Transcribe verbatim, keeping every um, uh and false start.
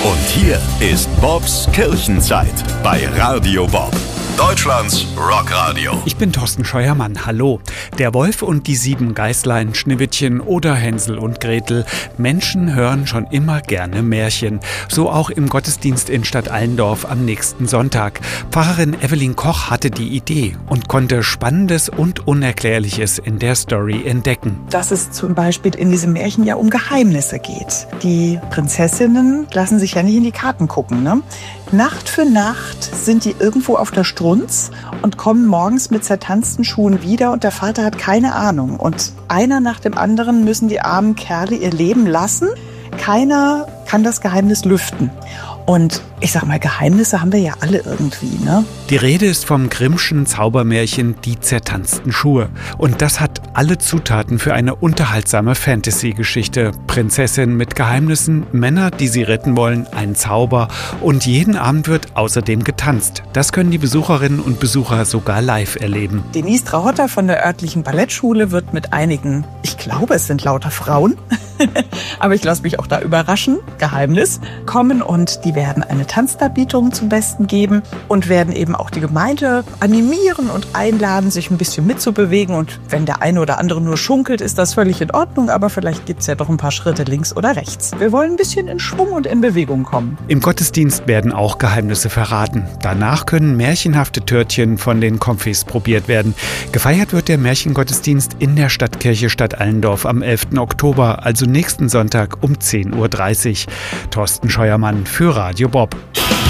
Und hier ist Bobs Kirchenzeit bei Radio Bob, Deutschlands Rockradio. Ich bin Thorsten Scheuermann, hallo. Der Wolf und die sieben Geißlein, Schneewittchen oder Hänsel und Gretel. Menschen hören schon immer gerne Märchen. So auch im Gottesdienst in Stadt Allendorf am nächsten Sonntag. Pfarrerin Evelyn Koch hatte die Idee und konnte Spannendes und Unerklärliches in der Story entdecken. Dass es zum Beispiel in diesem Märchen ja um Geheimnisse geht. Die Prinzessinnen lassen sich ja nicht in die Karten gucken, ne? Nacht für Nacht sind die irgendwo auf der Strunz und kommen morgens mit zertanzten Schuhen wieder und der Vater hat keine Ahnung. Und einer nach dem anderen müssen die armen Kerle ihr Leben lassen. Keiner kann das Geheimnis lüften. Und ich sag mal, Geheimnisse haben wir ja alle irgendwie, ne? Die Rede ist vom Grimmschen Zaubermärchen Die zertanzten Schuhe. Und das hat alle Zutaten für eine unterhaltsame Fantasy-Geschichte. Prinzessin mit Geheimnissen, Männer, die sie retten wollen, ein Zauber. Und jeden Abend wird außerdem getanzt. Das können die Besucherinnen und Besucher sogar live erleben. Denise Trahotter von der örtlichen Ballettschule wird mit einigen, ich glaube es sind lauter Frauen, aber ich lasse mich auch da überraschen, Geheimnis, kommen und die werden eine Tanzdarbietung zum Besten geben und werden eben auch die Gemeinde animieren und einladen, sich ein bisschen mitzubewegen. Und wenn der eine oder andere nur schunkelt, ist das völlig in Ordnung, aber vielleicht gibt es ja doch ein paar Schritte links oder rechts. Wir wollen ein bisschen in Schwung und in Bewegung kommen. Im Gottesdienst werden auch Geheimnisse verraten. Danach können märchenhafte Törtchen von den Konfis probiert werden. Gefeiert wird der Märchengottesdienst in der Stadtkirche Stadt Allendorf am elften Oktober, also nächsten Sonntag um zehn Uhr dreißig. Thorsten Scheuermann für Radio Bob.